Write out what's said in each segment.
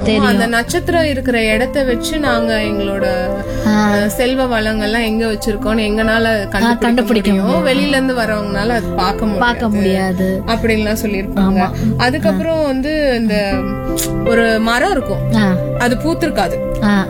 தெரியும். அந்த நட்சத்திரம் இருக்கிற இடத்தை வச்சு நாங்க எங்களோட செல்வ வளங்கள்லாம் எங்க வச்சிருக்கோம்னு எங்கனால கண்டுபிடிக்க முடியும். வெளியில இருந்து வரவங்கனால அது பார்க்க முடியாது அப்படின்லாம் சொல்லியிருப்பாங்க. அதுக்கப்புறம் வந்து இந்த ஒரு மரம் இருக்கும், அது பூத்திருக்காது.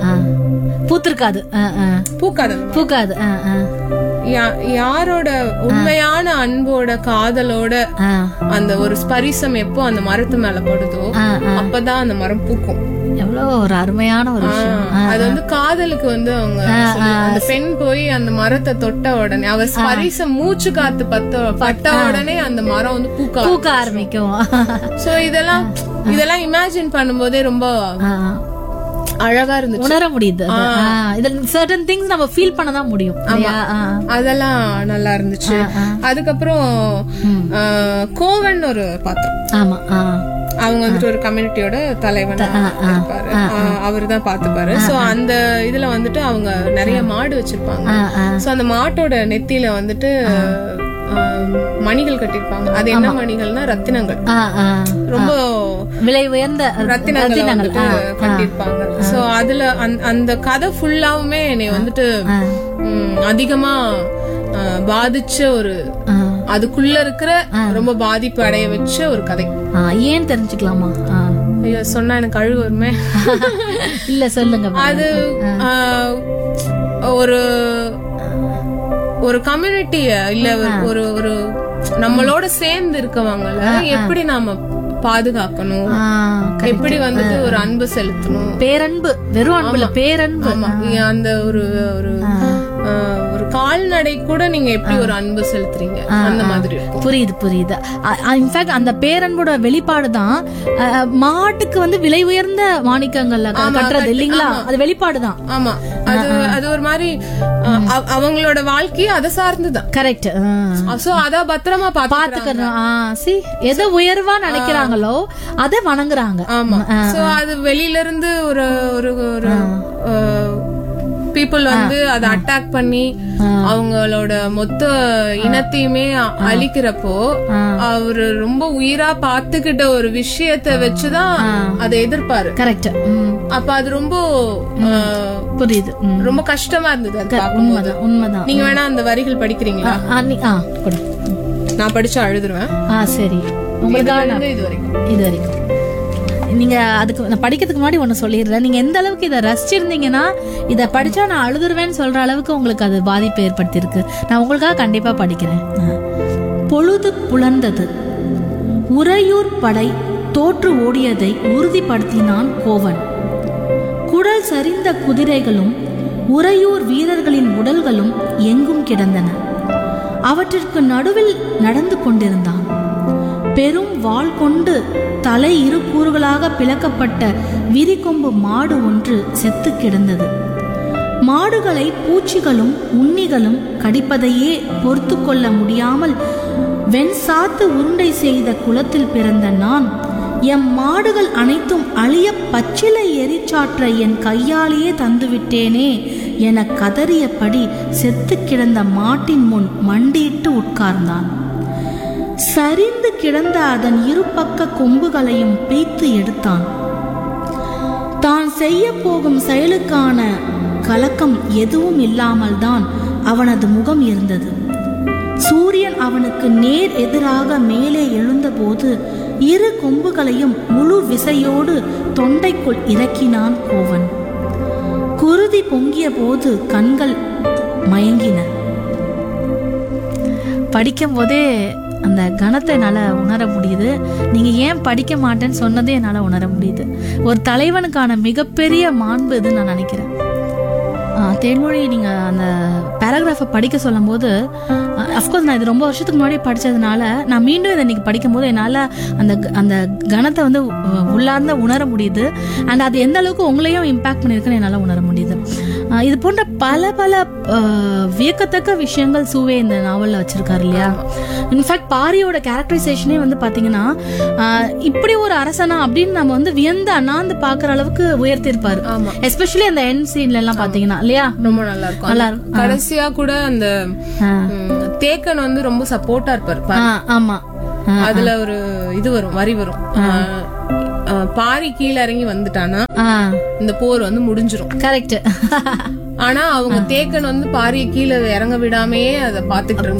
பூக்காது. யாரோட உண்மையான அன்போட காதலோட அந்த ஒரு ஸ்பரிசம் எப்போ அந்த மரத்து மேல படுதோ அப்பதான் அந்த மரம் பூக்கும். எவ்வளவு ஒரு அருமையான ஒரு விஷயம். அது வந்து காதலுக்கு வந்து அவங்க அந்த பெண் போய் அந்த மரத்தை தொட்ட உடனே அவர் ஸ்பரிசம் மூச்சு காத்து பட்ட உடனே அந்த மரம் வந்து பூக்க ஆரம்பிக்கும். சோ இதெல்லாம் இமேஜின் பண்ணும்போதே ரொம்ப அழகா இருந்துச்சு, உணர முடியுது. certain things நம்ம ஃபீல் பண்ண தான் முடியும். அதெல்லாம் நல்லா இருந்துச்சு. அதுக்கப்புறம் கோவன் ஒரு பாத்திரம், ஆமா, அவங்க வந்துட்டு ஒரு கம்யூனிட்டியோட தலைவன் இருப்பாரு, அவருதான் பாத்துப்பாரு. சோ அந்த இதுல வந்துட்டு அவங்க நிறைய மாடு வச்சிருப்பாங்க. சோ அந்த மாட்டோட நெத்தியில வந்துட்டு மணிகள் கட்டிருப்பாங்க. அது என்ன மணிகள்னா ரத்தினங்கள், ரொம்ப விலை உயர்ந்த ரத்தினங்கள் கட்டிருப்பாங்க. சோ அதுல அந்த கதை ஃபுல்லாவுமே என்னை வந்துட்டு அதிகமா பாதிச்ச ஒரு, அதுக்குள்ள இருக்கிற ரொம்ப பாதிப்பு அடைய வச்ச ஒரு கதை. ஏன் தெரிஞ்சுக்கலாமா? ஐயோ சொன்னா எனக்கு அழுகு வருமே. இல்ல சொல்லுங்க. அது ஒரு கம்யூனிட்டிய இல்ல ஒரு நம்மளோட சேர்ந்து இருக்கவங்கள எப்படி நாம பாதுகாக்கணும், எப்படி வந்துட்டு ஒரு அன்பு செலுத்தணும், பேரன்பு, வெறும் அன்புல பேரன்பு. அந்த ஒரு கால்நடை கூட நீங்க எப்படி ஒரு அன்பு செலுத்துறீங்க அந்த மாதிரி. புரியுது. இன்ஃபேக்ட் அந்த பேரன்போட வெளிப்பாடுதான் மாட்டுக்கு வந்து விலை உயர்ந்த மாணிக்கங்கள்ல கட்டுறது இல்லீங்களா? அது வெளிப்பாடுதான். ஆமா, அது ஒரு மாதிரி அவங்களோட வாழ்க்கையை அதை சார்ந்துதான். கரெக்ட். சோ அத பத்திரமா பாத்துக்கணும். எதை உயர்வா நினைக்கிறாங்களோ அதை வணங்குறாங்க. ஆமா. சோ அது வெளியில இருந்து ஒரு பீப்புள் வந்து அதை அட்டாக் பண்ணி அவங்களோட மொத்த இனத்தையுமே அழிக்கிறப்போ அவரு ரொம்ப உயிரா பாத்துக்கிட்ட ஒரு விஷயத்த வச்சுதான் அதை எதிர்ப்பாரு. கரெக்ட். அப்ப அது ரொம்ப புரியுது, ரொம்ப கஷ்டமா இருந்தது. உண்மைதான். நீங்க வேணா அந்த வரிகள் படிக்கிறீங்களா? நான் படிச்சு அழுதுருவேன். சரி, உங்களுக்கு இது வரைக்கும் நீங்க அதுக்கு நான் படிக்கிறதுக்கு முன்னாடி ஒண்ணு சொல்லிடுறேன். நீங்க எந்த அளவுக்கு இதை ரசிச்சிருந்தீங்கன்னா, இதை படிச்சா நான் அழுதுருவேன்னு சொல்ற அளவுக்கு உங்களுக்கு அது பாதிப்பு ஏற்படுத்தி இருக்கு. நான் உங்களுக்காக கண்டிப்பா படிக்கிறேன். பொழுது புலர்ந்தது. உறையூர் படை தோற்று ஓடியதை உறுதிப்படுத்தினான் கோவன். குடல் சரிந்த குதிரைகளும் உறையூர் வீரர்களின் உடல்களும் எங்கும் கிடந்தன. அவற்றிற்கு நடுவில் நடந்து கொண்டிருந்தான். பெரும் வாள் கொண்டு தலை இரு கூறுகளாக பிளக்கப்பட்ட விரிகொம்பு மாடு ஒன்று செத்து கிடந்தது. மாடுகளை பூச்சிகளும் உண்ணிகளும் கடிப்பதையே பொறுத்து கொள்ள முடியாமல் வெண்சாத்து உருண்டை செய்த குலத்தில் பிறந்த நான், எம் மாடுகள் அனைத்தும் அழிய பச்சிலை எரிச்சாற்ற என் கையாலேயே தந்துவிட்டேனே என கதறியபடி செத்து கிடந்த மாட்டின் முன் மண்டியிட்டு உட்கார்ந்தான். சரிந்து கிடந்த அதன் இருபக்க கொம்புகளையும் பிய்த்து எடுத்தான். தான் செய்ய போகும் செயலுக்கான கலக்கம் எதுவும் இல்லாமல் தான் அவனது முகம் இருந்தது. சூரியன் அவனுக்கு நேர் எதிராக மேலே எழுந்தபோது இரு கொம்புகளையும் முழு விசையோடு தொண்டைக்குள் இறக்கினான் கோவன். குருதி பொங்கிய போது கண்கள் மயங்கின. படிக்கும் போதே அந்த கணத்தை என்னால் உணர முடியுது. நீங்கள் ஏன் படிக்க மாட்டேன்னு சொன்னதே என்னால் உணர முடியுது. ஒரு தலைவனுக்கான மிகப்பெரிய மாண்பு இதுன்னு நான் நினைக்கிறேன். தேன்மொழி, நீங்கள் அந்த பேராகிராஃபை படிக்க சொல்லும் போது, அஃப்கோர்ஸ் நான் இது ரொம்ப வருஷத்துக்கு முன்னாடி படித்ததுனால நான் மீண்டும் இதை இன்னைக்கு படிக்கும் போது என்னால் அந்த கணத்தை வந்து உள்ளார்ந்த உணர முடியுது. அண்ட் அது எந்த அளவுக்கு உங்களையும் இம்பேக்ட் பண்ணியிருக்குன்னு என்னால் உணர முடியுது. இது போன்ற பல வியக்கத்தக்க விஷயங்கள் சூவே இந்த நாவலில் வச்சிருக்காரு இல்லையா? இன்ஃபேக்ட் பாரியோட கேரக்டரைசேஷனே வந்து பார்த்தீங்கன்னா, இப்படி ஒரு அரசனா அப்படின்னு நம்ம வந்து வியந்து அண்ணாந்து பார்க்குற அளவுக்கு உயர்த்திருப்பாரு. எஸ்பெஷலி அந்த எண்ட் சீன்ல எல்லாம் பார்த்தீங்கன்னா இல்லையா, ரொம்ப நல்லா இருக்கும். கடைசியா கூட அந்த தேக்கன் வந்து ரொம்ப சப்போர்ட்டா இருப்பாரு. ஆமா, அதுல ஒரு இது வரும், வரி வரும், பாரி கீழே இறங்கி வந்துட்டானா இந்த போர் வந்து முடிஞ்சிரும். கரெக்ட். ஆனா அவங்க தேக்கன் வந்து பாரிய கீழே இறங்க விடாமையே அத பாத்துக்கிட்டு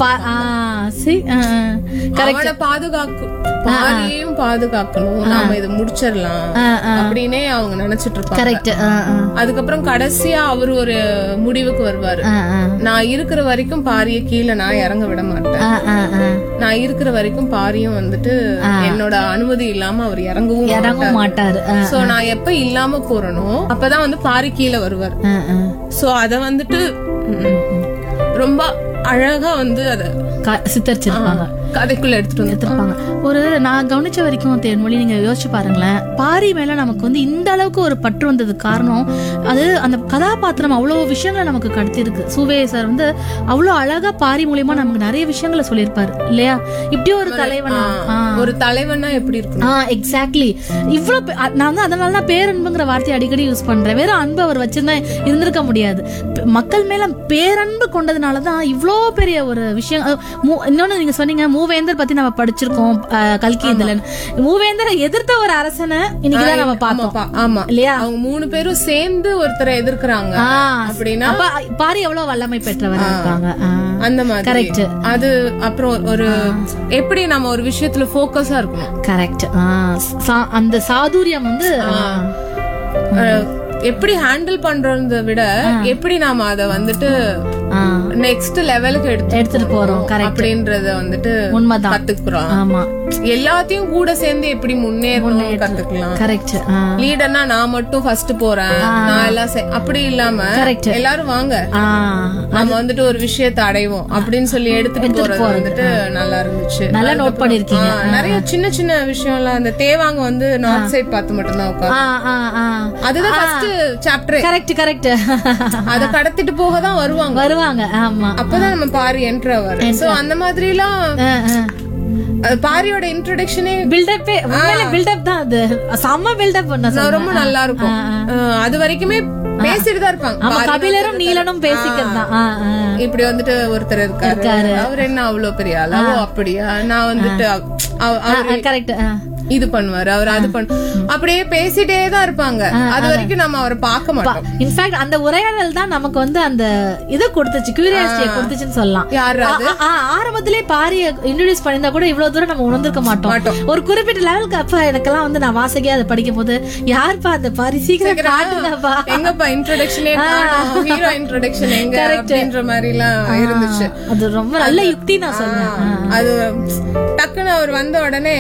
பாரியையும் பாதுகாக்கணும், நாம இதை முடிச்சிடலாம் அப்படின்னே அவங்க நினைச்சிட்டு இருப்பாங்க. அதுக்கப்புறம் கடைசியா அவரு ஒரு முடிவுக்கு வருவாரு, நான் இருக்கிற வரைக்கும் பாரிய கீழே நான் இறங்க விட மாட்டேன், நான் இருக்கிற வரைக்கும் பாரியும் வந்துட்டு என்னோட அனுமதி இல்லாம அவர் இறங்கவும் மாட்டாரு. சோ நான் எப்ப இல்லாம போறனோ அப்பதான் வந்து பாரி கீழே வருவார். சோ அத வந்துட்டு ரொம்ப அழகா வந்து அத சித்தரிச்சிருப்பாங்க, கதைக்குள்ள எடுத்துட்டு வந்துருப்பாங்க. ஒரு நான் கவனிச்ச வரைக்கும் தேன்மொழி, நீங்க யோசிச்சு பாருங்களேன், பாரி மேல நமக்கு வந்து இந்த அளவுக்கு ஒரு பற்று வந்தது காரணம் அது அந்த கதாபாத்திரம் அவ்வளவு விஷயங்களை நமக்கு கடத்தி இருக்கு. சூவே சார் வந்து அவ்வளவு அழகா பாரி மூலியமா நமக்கு நிறைய விஷயங்களை சொல்லியிருப்பாரு இல்லையா? இப்படி ஒரு தலைவனா, ஒரு தலைவனா எப்படி இருக்கு. எக்ஸாக்ட்லி. இவ்வளவு நான் வந்து அதனாலதான் பேரன்புங்கிற வார்த்தையை அடிக்கடி யூஸ் பண்றேன். வேற அன்பு அவர் வச்சிருந்தா இருந்திருக்க முடியாது. மக்கள் மேல பேரன்பு கொண்டதுனாலதான் இவ்வளோ பெரிய ஒரு விஷயம். இன்னொன்னு நீங்க சொன்னீங்க மூவேந்தர் பத்தி நம்ம படிச்சிருக்கோம் கல்கி இதுல. மூவேந்தரை எதிர்த்த ஒரு அரசனை இன்னைக்குதான் நம்ம பார்த்தோம். ஆமா இல்லையா? அவங்க 3 பேரும் சேர்ந்து ஒருத்தரை எதிர்க்கிறாங்க அப்படின்னா பாரி எவ்வளவு வல்லமை பெற்றவர் இருப்பாங்க. அந்த மாதிரி கரெக்ட். அது அப்புறம் ஒரு எப்படி நம்ம ஒரு விஷயத்துல போக்கஸா இருக்கணும். கரெக்ட். அந்த சாதுரியம் வந்து எப்படி ஹேண்டில் பண்றத விட எப்படி நாம அத வந்துட்டு நெக்ஸ்ட் லெவலுக்கு எடுத்துட்டு போறோம் அப்படின்றத வந்துட்டு உண்மைதான் கத்துக்கிறோம். ஆமா, எல்லாத்தையும் கூட சேர்ந்து எப்படி முன்னேறணும் கத்துக்கலாம். கரெக்ட். லீடர்னா நான் மட்டும் ஃபர்ஸ்ட் போறேன், நான் எல்லாம் அப்படி இல்லாம எல்லாரும் வாங்க நம்ம வந்துட்டு ஒரு விஷயத்தை அடைவோம் அப்படின்னு சொல்லி எடுத்துட்டு போறது வந்துட்டு நல்லா இருந்துச்சு. நல்லா நோட் பண்ணிருக்கீங்க. நிறைய சின்ன சின்ன விஷயம் எல்லாம் அந்த தேவாங்க வந்து நார்த் சைட் பார்த்து மட்டும் தான் உட்காந்து, அதுதான் ஃபர்ஸ்ட் சாப்டர். Correct correct. அத கடத்திட்டு போக தான் வருவாங்க. ஆமா, அப்பதான் நம்ம பாரி என்ட்ரு ஆவாரு. சோ அந்த மாதிரி எல்லாம் பாரியோட இன்ட்ரோடக்ஷனே பில்டப் தான். அது செம்ம பில்டப் பண்ண ரொம்ப நல்லா இருக்கும். அது வரைக்குமே பேசிட்டு தான் இருப்பாங்க. கபிலரும் நீலனும் பேசிக்கிறதான். இப்படி வந்துட்டு ஒருத்தர் இருக்காரு, அவர் என்ன அவ்வளவு பெரிய ஆளோ அப்படியா, நான் வந்துட்டு கரெக்ட் இது பண்ணுவாரு, அவர் அது அப்படியே பேசிட்டே தான் இருப்பாங்க. அது வரைக்கும் நம்ம அவரை பார்க்க மாட்டோம். இன்ஃபேக்ட் அந்த உரையாடல் தான் நமக்கு வந்து அந்த இதை கொடுத்துச்சு, கியூரியாசிட்டியை கொடுத்துச்சுன்னு சொல்லலாம். ஆரம்பத்திலே பாரிய இன்ட்ரோடியூஸ் பண்ணிருந்தா கூட இவ்வளவு தூரம் நம்ம உணர்ந்திருக்க மாட்டோம். ஒரு குறிப்பிட்ட லெவலுக்கு அப்ப எனக்கெல்லாம் வந்து நான் வாசகையா அதை படிக்கும் போது யாருப்பா அந்த பாரி சீக்கிரம் காட்டுங்கப்பா, எங்கப்பா இன்ட்ரோடக்ஷனே, ஹீரோ இன்ட்ரோடக்ஷன் எங்க அப்படின்ற மாதிரி எல்லாம் இருந்துச்சு. அது ரொம்ப நல்ல யுக்தி நான் சொல்றேன். அது டக்குன்னு அவர் வந்த உடனே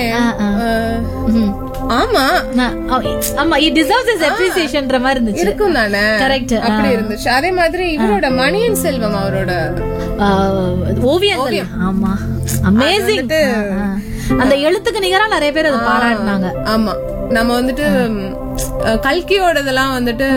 ஆமா ஆமா he deserves his appreciationன்ற மாதிரி இருந்துச்சு. இருக்கும் தானே. கரெக்ட். அப்படி இருந்துச்சு. அதே மாதிரி இவரோட மணியின் செல்வம் அவரோட ஓவியங்கள். ஆமா, அமேசிங். அந்த எழுத்துக்கு நிகரா நிறைய பேர் அதை பாராட்டினாங்க. ஆமா, நம்ம வந்துட்டு கல்கியோடதெல்லாம் வந்துட்டு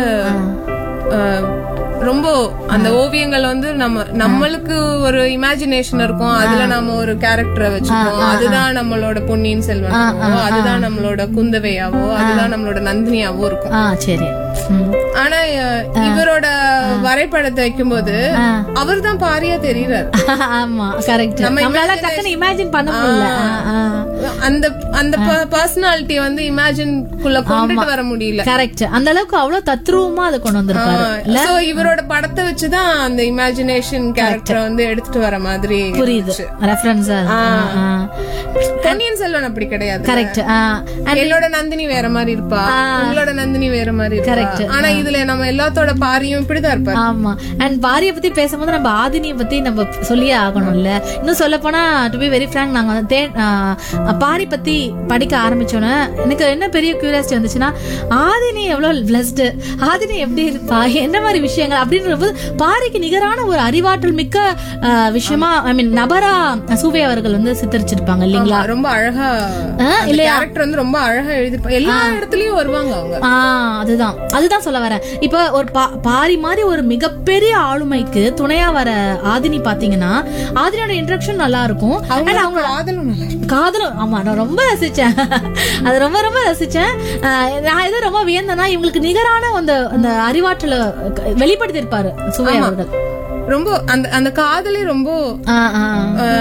ரொம்ப அந்த ஓவியங்கள் வந்து நம்மளுக்கு ஒரு இமேஜினேஷன் இருக்கும், அதுல நம்ம ஒரு கேரக்டரை வச்சுக்கோம், அதுதான் நம்மளோட பொன்னியின் செல்வனாவோ, அதுதான் நம்மளோட குந்தவையாவோ, அதுதான் நம்மளோட நந்தினியாவோ இருக்கும். சரி. ஆனா இவரோட வரைபடத்தை வைக்கும் போது அவர் தான் பாரியா தெரியுறாரு. ஆமா, கரெக்ட். நம்மளால டக்குன்னு இமேஜின் பண்ண முடியல. அந்த பர்சனாலிட்டி வந்து இமேஜின் குள்ள கொண்டுட்டு வர முடியல. கரெக்ட். அந்த அளவுக்கு அவ்வளவு தத்ரூபமா அதை கொண்டு வந்திருக்காரு. சோ இவரோட படத்தை வச்சுதான் அந்த இமேஜினேஷன் கேரக்டர் வந்து எடுத்துட்டு வர மாதிரி புரியுது. ரெஃபரன்ஸ். பொன்னியின் செல்வன் அப்படி கிடையாது. கரெக்ட். என்னோட நந்தினி வேற மாதிரி இருப்பா, உங்களோட நந்தினி வேற மாதிரி. கரெக்ட். ஆனா இதுல நம்ம எல்லாத்தோட பாரியும் இப்படிதான் இருப்பாரு. ஆமா. அண்ட் பாரிய பத்தி பேசும்போது நம்ம ஆதினியை பத்தி நம்ம சொல்லியே ஆகணும்ல. இன்னும் சொல்ல போனா டு பி வெரி ஃபிராங்க், நாங்க பாரி பத்தி படிக்க ஆரம்பிச்சோன்னா எனக்கு என்ன பெரிய கியூரியாசிட்டி வந்துச்சுன்னா, ஆதினி எவ்வளவு பிளஸ்டு, ஆதினி எப்படி இருப்பா, என்ன மாதிரி விஷயங்கள் அப்படின்ற போது பாரிக்கு நிகரான ஒரு அறிவாற்றல் மிக்க விஷயமா ஐ மீன் நபரா சூவே அவர்கள் வந்து சித்தரிச்சிருப்பாங்க இல்லீங்களா? ரொம்ப அழகா இல்லையா? கேரக்டர் வந்து ரொம்ப அழகா எழுதிருப்பாங்க. எல்லா இடத்துலயும் வருவாங்க அவங்க. அதுதான் சொல்ல வரேன். இப்ப ஒரு பாரி மாதிரி ஒரு மிகப்பெரிய ஆளுமைக்கு துணையா வர ஆதினி பாத்தீங்கன்னா, ஆதினியோட இன்ட்ரோடக்ஷன் நல்லா இருக்கும். அவங்க காதலும் ஆமா, நான் ரொம்ப ரசிச்சேன். அது ரொம்ப ரொம்ப ரசிச்சேன். நான் எது ரொம்ப வியந்தேன்னா, இவங்களுக்கு நிகரான அந்த அறிவாற்றல வெளிப்படுத்தி இருப்பாரு சுவை அவர்கள். ரொம்ப அந்த காதலே ரொம்ப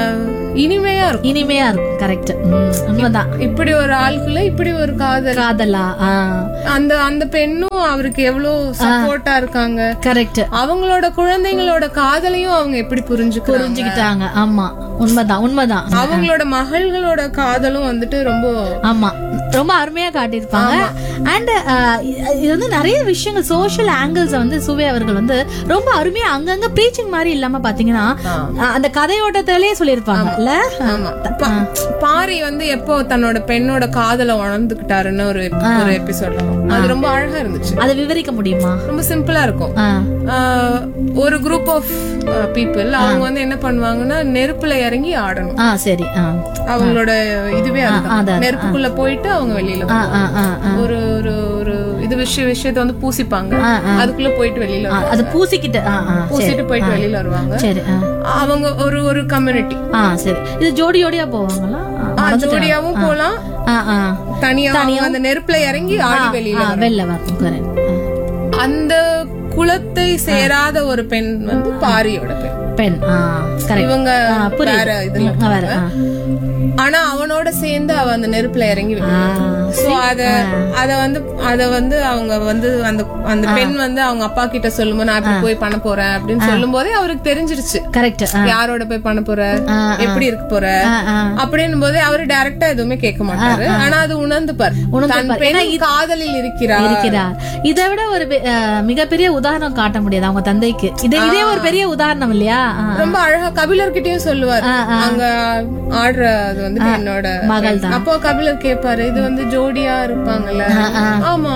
இனிமையா இருக்கும். கரெக்ட், உண்மைதான். இப்படி ஒரு ஆளுக்குள்ள இப்படி ஒரு காதலா, அந்த பெண்ணும் அவருக்கு எவ்வளவு சப்போர்ட்டா இருக்காங்க. கரெக்ட். அவங்களோட குழந்தைங்களோட காதலையும் அவங்க எப்படி புரிஞ்சுக்கிட்டாங்க. ஆமா, உண்மைதான். அவங்களோட மகள்களோட காதலும் வந்துட்டு ரொம்ப அருமையா காட்டியிருப்பாங்க. அண்ட் இது வந்து நிறைய விஷயங்கள், சோஷியல் ஆங்கிள்ஸ் வந்து சுவே அவர்கள் வந்து ரொம்ப அருமையா அங்கங்க பிரீச்சிங் மாதிரி இல்லாம பாத்தீங்கன்னா அந்த கதையோட்டத்திலேயே சொல்லியிருப்பாங்க இல்ல. பாரி வந்து எப்போ தன்னோட பெண்ணோட காதலை உணர்ந்துகிட்டாருன்னு ஒரு எபிசோட், அது ரொம்ப அழகா இருந்துச்சு. அதை விவரிக்க முடியுமா? ரொம்ப சிம்பிளா இருக்கும். ஒரு குரூப் ஆஃப் பீப்புள் அவங்க வந்து என்ன பண்ணுவாங்கன்னா நெருப்புல இறங்கி ஆடணும். சரி, அவங்களோட இதுவே நெருப்புக்குள்ள போயிட்டு அவங்க வெளியில ஒரு ஒரு ஒரு இது விஷயத்தை வந்து பூசிப்பாங்க. அதுக்குள்ள போயிட்டு வெளியில அது பூசிட்டு போயிட்டு வெளியில வருவாங்க. அவங்க ஒரு கம்யூனிட்டி. சரி, இது ஜோடியா போவாங்களா? ஜோடியாவும் போலாம், தனியா அந்த நெருப்புல இறங்கி ஆடி வெளியில வரும். அந்த குலத்தை சேராத ஒரு பெண் வந்து பாரியோட பெண். இவங்க வேற இதுல, ஆனா அவனோட சேர்ந்து அவ அந்த நெருப்புல இறங்கி அத வந்து அவங்க வந்து அந்த பெண் வந்து அவங்க அப்பா கிட்ட சொல்லும்போது நான் இப்படி போய் பண்ண போறேன் அப்படின்னு சொல்லும் போதே அவருக்கு தெரிஞ்சிருச்சு. கரெக்ட். யாரோட போய் பண்ண போற, எப்படி இருக்க போற அப்படின்னும் போதே அவரு டைரக்டா எதுவுமே கேட்க மாட்டாரு. ஆனா அது உணர்ந்துப்பார், காதலில் இருக்கிறார். இதை விட ஒரு மிகப்பெரிய உதாரணம் காட்ட முடியாது அவங்க தந்தைக்கு. இதே ஒரு பெரிய உதாரணம் இல்லையா? ரொம்ப அழகா கபிலர்கிட்டயும் சொல்லுவார். அங்க ஆடுறது வந்து என்னோட மகள் தான். அப்போ கபிலர் கேட்பாரு, இது வந்து ஜோடியா இருப்பாங்கல்ல. ஆமா,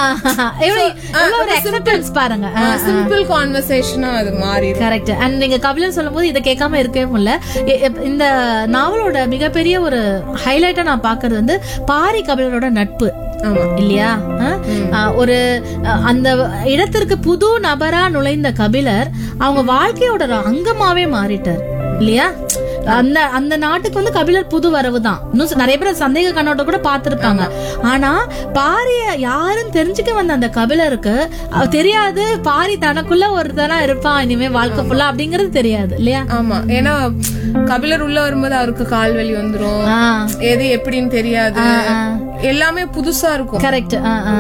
பாருங்க, சிம்பிள் கான்வர்சேஷனா அது மாறி. கரெக்ட். அண்ட் நீங்க கபிலர் சொல்லும் போது இதை கேட்காம இருக்கவே முடியல. இந்த நாவலோட மிகப்பெரிய ஒரு ஹைலைட்டா நான் பாக்குறது வந்து பாரி கபிலரோட நட்பு இல்லையா? ஒரு அந்த இடத்திற்கு புது நபரா நுழைந்த கபிலர் அவங்க வாழ்க்கையோட அங்கமாவே மாறிட்டார் இல்லையா? அந்த நாட்டுக்கு வந்து கபிலர் புது வரவுதான். இன்னும் நிறைய பேர் சந்தேக கண்ணோட்ட கூட பாத்திருப்பாங்க. ஆனா பாரிய யாரும் தெரிஞ்சுக்க வந்த அந்த கபிலருக்கு தெரியாது பாரி தனக்குள்ள ஒருத்தனா இருப்பான் இனிமே வாழ்க்கை ஃபுல்லா அப்படிங்கறது தெரியாது இல்லையா? ஆமா, ஏன்னா கபிலர் உள்ள வரும்போது அவருக்கு கால்வலி வந்துரும், எது எப்படின்னு தெரியாது, எல்லாமே புதுசா இருக்கும். கரெக்ட்.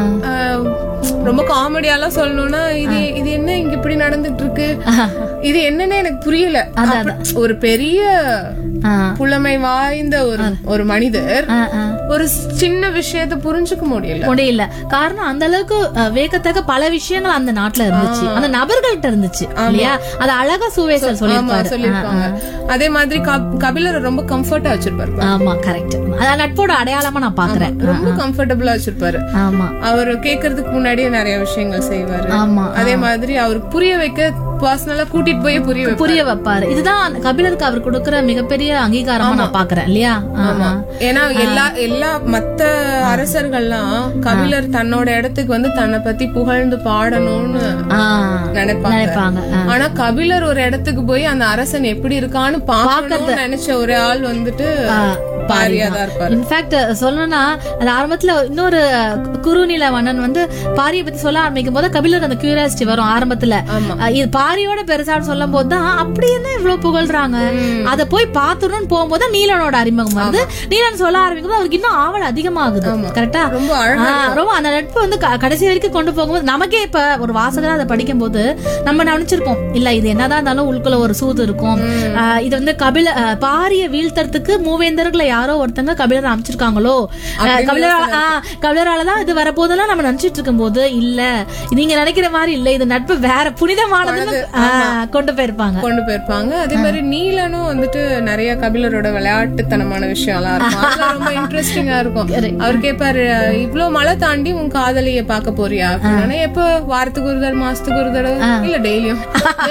ரொம்ப காமெடியாலாம் சொல்லணும்னா இது என்ன இங்க இப்படி நடந்துட்டு இருக்கு, இது என்னன்னு எனக்கு புரியல. ஒரு பெரிய புலமை வாய்ந்த ஒரு மனிதர் ஒரு சின்ன விஷயத்தை புரிஞ்சுக்க முடியல. காரணம் அந்த அளவுக்கு வேகத்தக்க பல விஷயங்கள் அந்த நாட்டுல இருந்துச்சு, அந்த நபர்கள்ட்ட இருந்துச்சு இல்லையா? அது அழகா சுவேசர் சொல்லிருப்பாங்க. அதே மாதிரி கபிலர் ரொம்ப கம்ஃபர்ட்டா வச்சிருப்பாரு. ஆமா, கரெக்ட். அத நட்போட அடையாளமா நான் பாக்குறேன். ரொம்ப கம்ஃபர்டபுளா வச்சிருப்பாரு. ஆமா, அவர் கேக்குறதுக்கு முன்னாடியே நிறைய விஷயங்கள் செய்வாரு. ஆமா, அதே மாதிரி அவருக்கு புரிய வைக்க பர்சனலா கூட்டிட்டு போய் புரிய வைப்பாரு. இதுதான் கபிலருக்கு அவர் கொடுக்கிற மிகப்பெரிய அங்கீகாரமா நான் பாக்குறேன் இல்லையா? ஏன்னா எல்லா மத்த அரசர்கள்லாம் கபிலர் தன்னோட இடத்துக்கு வந்து தன்னை பத்தி புகழ்ந்து பாடணும்னு நினைப்பாங்க. ஆனா கபிலர் ஒரு இடத்துக்கு போய் அந்த அரசன் எப்படி இருக்கான்னு பாக்கணும்னு நினைச்ச ஒரு ஆள் வந்துட்டு இன்ஃபேக்ட் சொல்லணும்னா அது ஆரம்பத்துல இன்னொரு குறுநில மன்னன் வந்து பாரியை பத்தி சொல்ல ஆரம்பிக்கும் போது கபிலருக்கு அந்த கியூரியாசிட்டி வரும் ஆரம்பத்துல. இது பாரியோட பெருசான்னு சொல்லும் போதுதான் அப்படி என்ன இவ்வளவு புகழ்றாங்க, அத போய் பாத்துறோம்னு போகும்போது நீலனோட அறிமுகம் வந்து நீலன் சொல்ல ஆரம்பிக்கும் போது அவருக்கு இன்னும் ஆவல் அதிகமாகுது. கரெக்டா? ரொம்ப அந்த நட்பு வந்து கடைசி வரைக்கும் கொண்டு போகும்போது நமக்கே இப்ப ஒரு வாசகரா அதை படிக்கும் போது நம்ம நினைச்சிருப்போம் இல்ல இது என்னதான் இருந்தாலும் உள்குள்ள ஒரு சூது இருக்கும். இது வந்து பாரிய வீழ்த்தறதுக்கு மூவேந்தர்களை யாரோ ஒருத்தங்க கபிலர் அமைச்சிருக்காங்களோ, கபிலராலதான் இது வரப்போதெல்லாம் நம்ம நினைச்சிட்டு இருக்கும் போது இல்ல நீங்க நினைக்கிற மாதிரி இல்ல, இது நட்பு வேற புனிதமானதுன்னு கொண்டு போயிருப்பாங்க. அதே மாதிரி நீலனும் வந்துட்டு நிறைய கபிலரோட விளையாட்டுத்தனமான விஷயம் எல்லாம் இருக்கும், ரொம்ப இன்ட்ரெஸ்டிங்கா இருக்கும். அவர் கேட்பாரு, இவ்வளவு மழை தாண்டி உன் காதலிய பாக்க போறியா? எப்ப வாரத்துக்கு ஒரு தடவை, மாசத்துக்கு ஒரு தடவை, இல்ல டெய்லியும்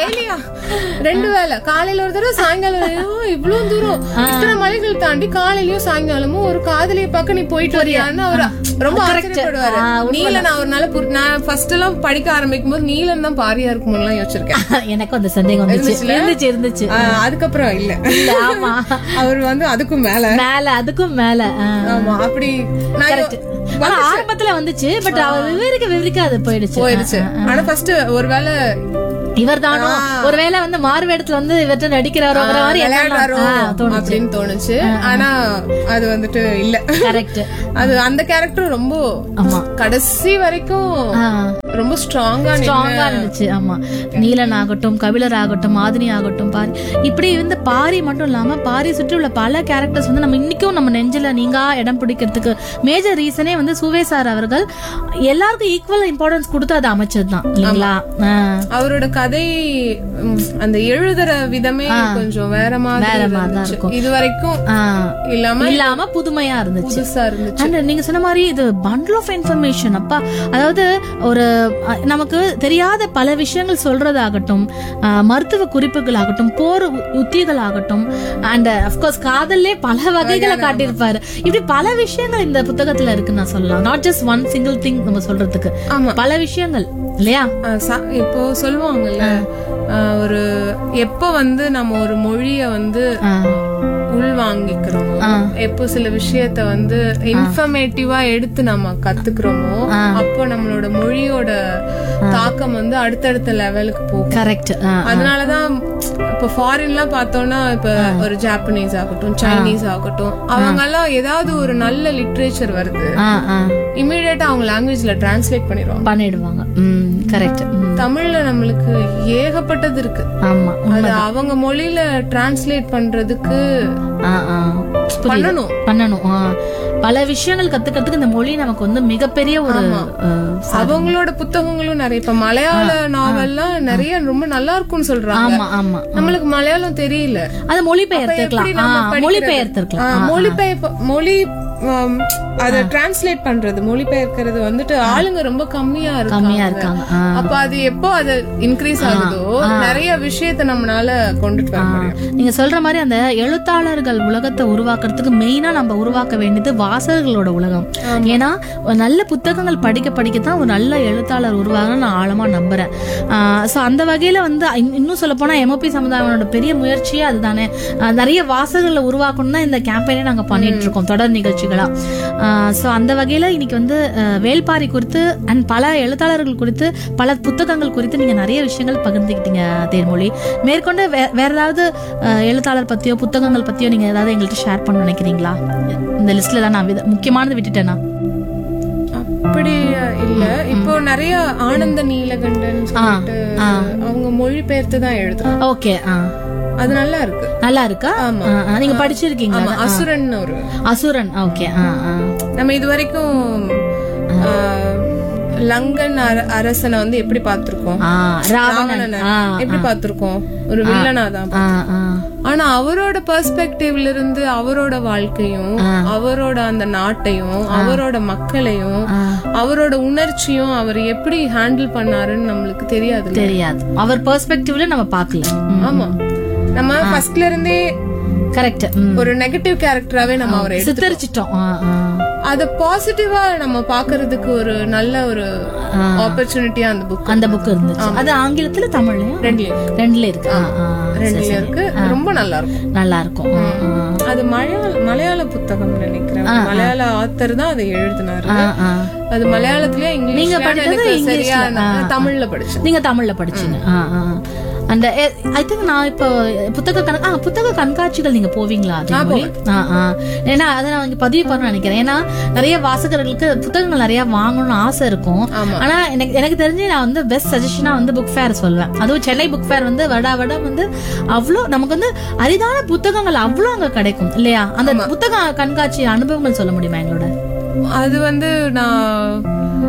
2 வேளை, காலையில ஒரு தடவை, சாயங்காலம். இவ்வளவு தூரம் இத்தனை மலைகள் தாண்டி காலையிலயும் சாயங்காலமும் ஒரு காதலிய பக்கம் நீ போயிட்டு வரியான்னு அவர் ரொம்ப ஆச்சரியப்படுவாரு. நீலன் அவர்னால நான் ஃபர்ஸ்ட் எல்லாம் படிக்க ஆரம்பிக்கும் போது நீலன் தான் பாரியா இருக்கும்னு யோசிச்சிருக்கேன். எனக்கு அந்த சந்தேகம் இருந்துச்சு. அதுக்கப்புறம் இல்ல, ஆமா அவர் வந்து அதுக்கும் மேல ஆமா அப்படி ஆரம்பத்துல வந்துச்சு. பட் அவர் விவரிக்க அது போயிடுச்சு. ஆனா ஃபர்ஸ்ட் ஒருவேளை இவர் தானோ ஒருவேளை வந்து மாறு வேடத்துல வந்து இவர்கிட்ட நடிக்கிறவரோ அப்படின்னு தோணுச்சு. ஆனா அது வந்துட்டு இல்ல. கரெக்ட். அது அந்த கேரக்டர் ரொம்ப கடைசி வரைக்கும் ரொம்ப ஸ்ட்ராங்கா இருந்துச்சு. ஆமா, நீலன் ஆகட்டும், கபிலர் ஆகட்டும், மாதினி ஆகட்டும், பாரி, இப்படி வந்து பாரி மட்டும் இல்லாம பாரி சுற்றி உள்ள பல கேரக்டர்ஸ் வந்து நம்ம இன்னைக்கும் நம்ம நெஞ்சில நீங்கா இடம் பிடிக்கிறதுக்கு மேஜர் ரீசனே வந்து சுவே சார் அவர்கள் எல்லாருக்கும் ஈக்குவல் இம்பார்ட்டன்ஸ் கொடுத்து அதை அமைச்சதுதான் இல்லைங்களா. அவரோட கதை அந்த எழுதுற விதமே கொஞ்சம் வேற மாதிரி இருக்கும். இது வரைக்கும் இல்லாம புதுமையா இருந்துச்சு. நீங்க சொன்ன மாதிரி இது பண்டில் ஆஃப் இன்ஃபர்மேஷன். அப்பா, அதாவது ஒரு நமக்கு தெரியாத பல விஷயங்கள் சொல்றதாகட்டும், மருத்துவ குறிப்புகள் ஆகட்டும், போர் உத்திகள் ஆகட்டும், அண்ட் அப்கோர்ஸ் காதல்லே பல வகைகளை காட்டியிருப்பாரு. இப்படி பல விஷயங்கள் இந்த புத்தகத்துல இருக்குன்னு நான் சொல்லலாம். Not just one single thing நம்ம சொல்றதுக்கு பல விஷயங்கள் இல்லையா. இப்போ சொல்லுவாங்கல்ல, ஒரு எப்ப வந்து நம்ம ஒரு மொழிய வந்து உள்வாங்கிக்கிறோமோ, எப்போ சில விஷயத்த வந்து இன்ஃபர்மேட்டிவா எடுத்து நம்ம கத்துக்கிறோமோ, அப்போ நம்மளோட மொழியோட தாக்கம் வந்து அடுத்தடுத்த லெவலுக்கு போகும். கரெக்ட். அதனாலதான் இப்ப ஃபாரின்லாம் பார்த்தோம்னா, இப்ப ஒரு ஜாப்பனீஸ் ஆகட்டும், சைனீஸ் ஆகட்டும், அவங்க எல்லாம் ஏதாவது ஒரு நல்ல லிட்ரேச்சர் வருது, இமிடியேட்டா அவங்க லாங்குவேஜ்ல டிரான்ஸ்லேட் பண்ணிடுவாங்க. கரெக்ட். தமிழ்ல நம்மளுக்கு ஏகப்பட்டது இருக்கு. ஆமா, அது அவங்க மொழியில டிரான்ஸ்லேட் பண்றதுக்கு பண்ணணும். பல விஷயங்கள் கத்துக்கிறதுக்கு இந்த மொழி நமக்கு வந்து மிகப்பெரிய ஒரு அவங்களோட புத்தகங்களும் நிறைய. இப்ப மலையாள நாவல்லாம் நிறைய ரொம்ப நல்லா இருக்கும்னு சொல்றாங்க. நம்மளுக்கு மலையாளம் தெரியல, அது மொழி அத டிரான்ஸ்லேட் பண்றது, மொழிபெயர்க்கிறது வந்துட்டு ஆளுங்க ரொம்ப கம்மியா இருக்காங்க. அப்ப அது எப்போ அது இன்க்ரீஸ் ஆகுதோ நிறைய விஷயத்தை நம்மளால கொண்டுட்டு வர முடியும். நீங்க சொல்ற மாதிரி அந்த எழுத்தாளர்கள் உலகத்தை உருவாக்குறதுக்கு மெயினா நம்ம உருவாக்க வேண்டியது வாசகர்களோட உலகம். ஏன்னா நல்ல புத்தகங்கள் படிக்கத்தான் ஒரு நல்ல எழுத்தாளர் உருவாகணும்னு நான் ஆழமா நம்புறேன். சோ அந்த வகையில வந்து இன்னும் சொல்ல போனா எம்ஓபி சமுதாயோட பெரிய முயற்சியே அதுதானே. நிறைய வாசகர்களை உருவாக்கணும் தான் இந்த கேம்பெயினே நாங்க பண்ணிட்டு இருக்கோம், தொடர் நிகழ்ச்சிகளா. சோ அந்த வகையில இன்னைக்கு வந்து வேள்பாரி குறித்து அண்ட் பல எழுத்தாளர்கள் குறித்து, பல புத்தகங்கள் குறித்து நீங்க நிறைய விஷயங்கள் பகிர்ந்துக்கிட்டீங்க தேன்மொழி. மேற்கொண்டு வேற ஏதாவது எழுத்தாளர் பத்தியோ புத்தகங்கள் பத்தியோ நீங்க ஏதாவது எங்கள்கிட்ட ஷேர் பண்ண நினைக்கிறீங்களா? இந்த லிஸ்ட்ல தான் நான் முக்கியமானது விட்டுட்டேனா? அப்படி இல்ல. இப்போ நிறைய ஆனந்த நீலகண்டன் அவங்க மொழிபெயர்த்து தான் எழுதுறாங்க. ஓகே, அது நல்லா இருக்கு. நல்லா இருக்கா? நீங்க படிச்சிருக்கீங்களா? அசுரன். ஓகே. நம்ம இது வரைக்கும் லங்கன் அரசனை வந்து எப்படி பாத்திருக்கோம், ராவணனை எப்படி பாத்திருக்கோம், ஒரு வில்லனா தான். ஆனா அவரோட பெர்ஸ்பெக்டிவ்ல இருந்து அவரோட வாழ்க்கையும், அவரோட அந்த நாட்டையும், அவரோட மக்களையும், அவரோட உணர்ச்சியும் அவர் எப்படி ஹேண்டில் பண்ணாருன்னு நம்மளுக்கு தெரியாது. அவர் பெர்ஸ்பெக்டிவ்ல நம்ம பாக்கல. ஆமா, நம்ம ஃபர்ஸ்ட்ல இருந்தே கரெக்ட் ஒரு நெகட்டிவ் கேரக்டராவே நம்ம அவரை சித்தரிச்சிட்டோம். அத பாசிட்டிவா நம்ம பாக்குறதுக்கு ஒரு நல்ல ஒரு ஆப்பர்ச்சுனிட்டியா அந்த புக் இருந்துச்சு. அது ஆங்கிலத்துல தமிழ்லயும் ரெண்டுல இருக்கு. ரொம்ப நல்லா இருக்கும். அது மலையாள புத்தகம் நினைக்கிறேன். மலையாள ஆத்தர் தான் அதை எழுதினாரு. அது மலையாளத்திலயே இங்கிலீஷ், தமிழ்ல படிச்சேன். நீங்க தமிழ்ல படிச்சீங்க. அண்ட் ஐ திங்க் நான் இப்போ புத்தக கண்காட்சிகள் நீங்க போவீங்களா? ஏன்னா அதை நான் இங்க பதிவு பண்ண நினைக்கிறேன். ஏன்னா நிறைய வாசகர்களுக்கு புத்தகங்கள் நிறைய வாங்கணும்னு ஆசை இருக்கும். ஆனா எனக்கு தெரிஞ்சு நான் வந்து பெஸ்ட் சஜஷனா வந்து புக் ஃபேர் சொல்வேன். அதுவும் சென்னை புக் ஃபேர் வந்து வருடம் வந்து அவ்வளோ நமக்கு வந்து அரிதான புத்தகங்கள் அவ்வளோ அங்க கிடைக்கும் இல்லையா? அந்த புத்தக கண்காட்சி அனுபவங்கள் சொல்ல முடியுமா எங்களோட? அது வந்து நான்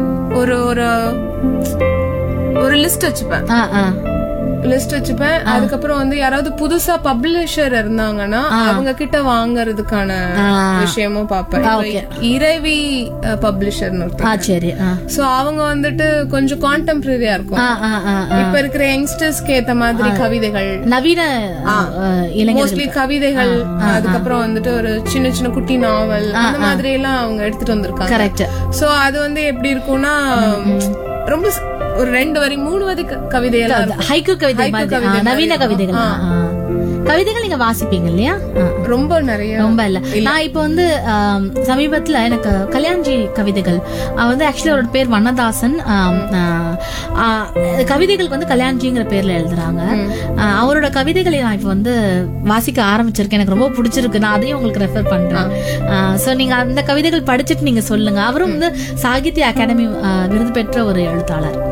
ஒரு லிஸ்ட் வச்சுப்பேன். அதுக்கப்புறம் வந்து யாராவது புதுசா பப்ளிஷர் இருந்தாங்கன்னா அவங்க கிட்ட வாங்கறதுக்கான விஷயமும் பாப்பேன். இறைவி பப்ளிஷர்னு சோ அவங்க வந்துட்டு கொஞ்சம் கான்டெம்பரரியா இருக்கும். இப்ப இருக்கிற யங்ஸ்டர்ஸ்க்கு ஏத்த மாதிரி கவிதைகள், நவீன மோஸ்ட்லி கவிதைகள், அதுக்கப்புறம் வந்துட்டு ஒரு சின்ன சின்ன குட்டி நாவல், அந்த மாதிரி எல்லாம் அவங்க எடுத்துட்டு வந்திருக்காங்க. சோ அது வந்து எப்படி இருக்கும்னா ரொம்ப ஒரு 2 வரி 3 வரி கவிதைகள், ஹைக்கூ கவிதை, நவீன கவிதைகள். கவிதைகள் நீங்க வாசிப்பீங்க இல்லையா? ரொம்ப நிறைய ரொம்ப இல்ல. நான் இப்ப வந்து சமீபத்துல எனக்கு கல்யாண்ஜி கவிதைகள் வந்து ஆக்சுவலி அவரோட பேர் வண்ணதாசன், கவிதைகளுக்கு வந்து கல்யாண்ஜிங்கிற பேர்ல எழுதுறாங்க. அவரோட கவிதைகளை நான் இப்ப வந்து வாசிக்க ஆரம்பிச்சிருக்கேன். எனக்கு ரொம்ப பிடிச்சிருக்கு. நான் அதையும் உங்களுக்கு ரெஃபர் பண்றேன். சோ நீங்க அந்த கவிதைகள் படிச்சுட்டு நீங்க சொல்லுங்க. அவரும் வந்து சாகித்ய அகாடமி விருது பெற்ற ஒரு எழுத்தாளர்.